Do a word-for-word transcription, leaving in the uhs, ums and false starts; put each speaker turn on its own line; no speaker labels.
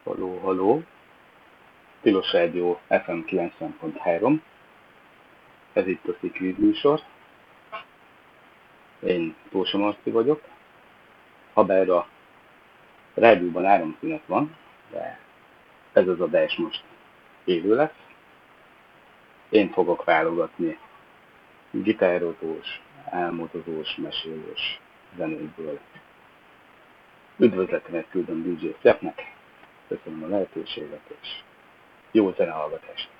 Haló, haló! Tilos Rádió ef em kilencven pont három. Ez itt a Szikvíz műsor. Én Tósa Marci vagyok. Habár a rádióban áramszünet van, de ez az adás most élő lesz. Én fogok válogatni gitározós, álmodozós, mesélős zenékből. Üdvözletemet küldöm dé dzsé Szepnek, köszönöm a lehetőséget, és jó zenehallgatást!